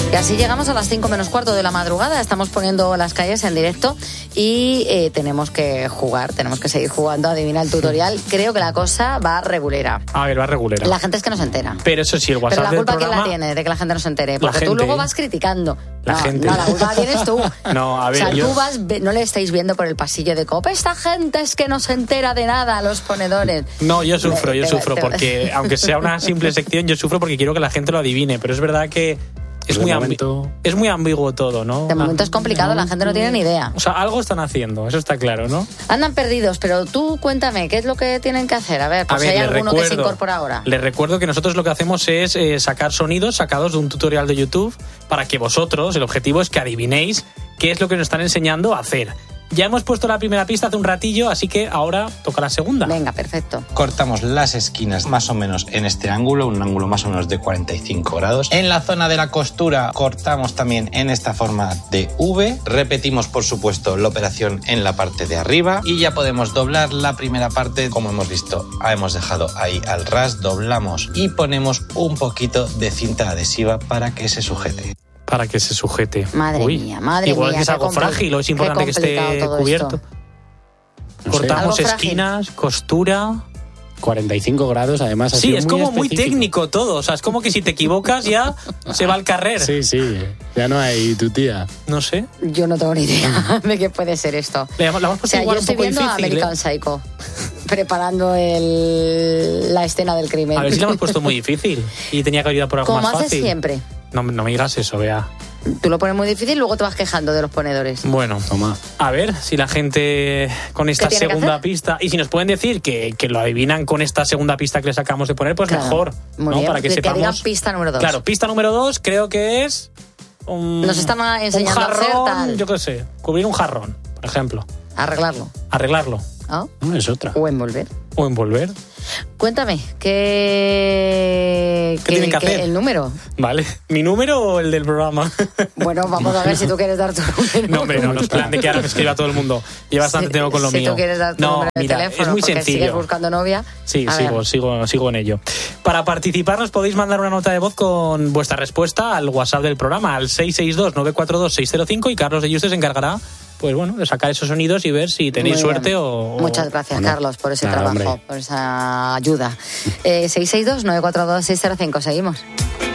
Y así llegamos a las 5 menos cuarto de la madrugada. Estamos poniendo las calles en directo y tenemos que jugar, tenemos que seguir jugando. Adivina el tutorial. Creo que la cosa va regulera. A ver, va regulera. La gente es que no se entera. Pero eso sí, el WhatsApp Pero la culpa del programa... ¿quién la tiene de que la gente no se entere? Porque tú luego vas criticando. La gente. No, la culpa la tienes tú. No, a ver, o sea, tú vas, no le estáis viendo por el pasillo de COPE. Esta gente es que no se entera de nada, los ponedores. No, yo sufro porque, aunque sea una simple sección, yo sufro porque quiero que la gente lo adivine. Pero es verdad que es muy ambiguo todo, ¿no? De momento es complicado, la gente no tiene ni idea. O sea, algo están haciendo, eso está claro, ¿no? Andan perdidos, pero tú cuéntame, ¿qué es lo que tienen que hacer? A ver, si hay alguno que se incorpora ahora. Les recuerdo que nosotros lo que hacemos es sacar sonidos sacados de un tutorial de YouTube para que vosotros, el objetivo es que adivinéis qué es lo que nos están enseñando a hacer. Ya hemos puesto la primera pista hace un ratillo, así que ahora toca la segunda. Venga, perfecto. Cortamos las esquinas más o menos en este ángulo, un ángulo más o menos de 45 grados. En la zona de la costura cortamos también en esta forma de V. Repetimos, por supuesto, la operación en la parte de arriba y ya podemos doblar la primera parte. Como hemos visto, hemos dejado ahí al ras, doblamos y ponemos un poquito de cinta adhesiva para que se sujete. Para que se sujete. Madre mía. Igual que es algo frágil, o es importante que esté cubierto. No Cortamos sé. esquinas, costura. 45 grados, además. Sí, es como muy técnico todo. O sea, es como que si te equivocas ya se va al carrer. Sí, ya no hay tu tía. No sé. Yo no tengo ni idea de qué puede ser esto. O sea, yo estoy viendo a American Psycho preparando la escena del crimen. A ver si la hemos puesto muy difícil y tenía que ayudar por algo más fácil. Como haces siempre. No me digas eso, Bea. Tú lo pones muy difícil y luego te vas quejando de los ponedores. Bueno, toma. A ver si la gente con esta segunda pista... Y si nos pueden decir que lo adivinan con esta segunda pista que les acabamos de poner, pues claro, mejor. Muy bien, para que sepamos. digan pista número 2. Claro, pista número 2 creo que es... Nos están enseñando un jarrón, a hacer tal. Yo qué sé, cubrir un jarrón, por ejemplo. Arreglarlo. ¿Ah? No, es otra. O envolver. Cuéntame, ¿qué tienen que hacer? El número. Vale, ¿mi número o el del programa? Bueno, vamos a ver si tú quieres dar tu número. No, hombre, no es plan de que ahora me escriba todo el mundo. Lleva bastante tiempo con lo mío. Si tú quieres dar tu número de teléfono, es muy porque sencillo. ¿Sigues buscando novia? Sí, sigo en ello. Para participar nos podéis mandar una nota de voz con vuestra respuesta al WhatsApp del programa, al 662-942-605, y Carlos de Juste se encargará, pues bueno, de sacar esos sonidos y ver si tenéis suerte o... Muchas gracias, Carlos, por ese trabajo, por esa ayuda. 662-942-605, seguimos.